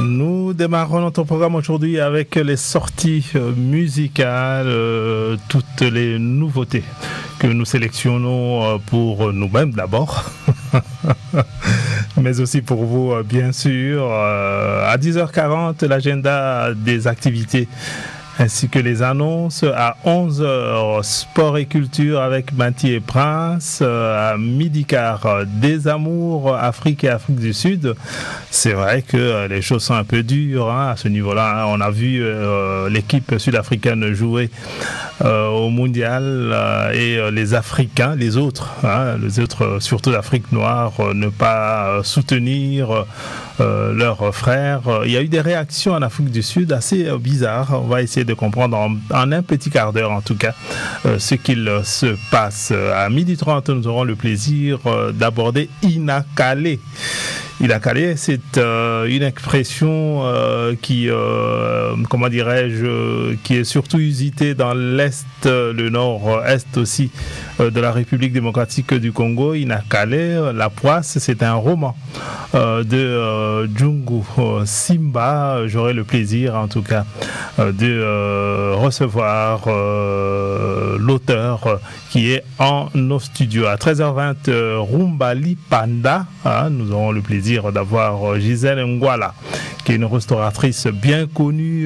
Nous démarrons notre programme aujourd'hui avec les sorties musicales, toutes les nouveautés que nous sélectionnons pour nous-mêmes d'abord, mais aussi pour vous bien sûr. À 10h40, l'agenda des activités ainsi que les annonces. À 11h, sport et culture avec Mathieu Prince. À midi quart, des amours, Afrique et Afrique du Sud. C'est vrai que les choses sont un peu dures à ce niveau-là. On a vu l'équipe sud-africaine jouer au mondial et les Africains, les autres, surtout l'Afrique noire, ne pas soutenir leurs frères. Il y a eu des réactions en Afrique du Sud assez bizarres. On va essayer de comprendre en un petit quart d'heure en tout cas ce qu'il se passe. À 12h30, nous aurons le plaisir d'aborder Inakale. Inakale, c'est une expression qui, comment dirais-je, qui est surtout usitée dans l'Est, le Nord-Est aussi de la République démocratique du Congo. Inakale, la poisse, c'est un roman de Jungu Simba. J'aurai le plaisir en tout cas de recevoir l'auteur qui est en nos studios. À 13h20, Rumbali Panda, nous aurons le plaisir d'avoir Gisèle Ngwala, qui est une restauratrice bien connue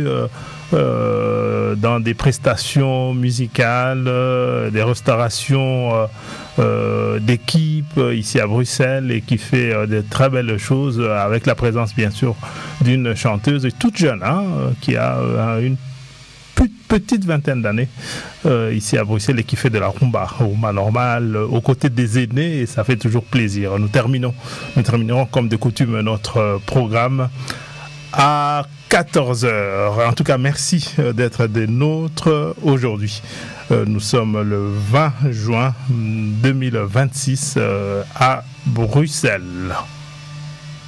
dans des prestations musicales, des restaurations d'équipe ici à Bruxelles, et qui fait de très belles choses avec la présence bien sûr d'une chanteuse toute jeune qui a une petite vingtaine d'années ici à Bruxelles et qui fait de la rumba normale aux côtés des aînés, et ça fait toujours plaisir. Nous terminerons comme de coutume notre programme à 14h. En tout cas, merci d'être des nôtres aujourd'hui. Nous sommes le 20 juin 2026 à Bruxelles.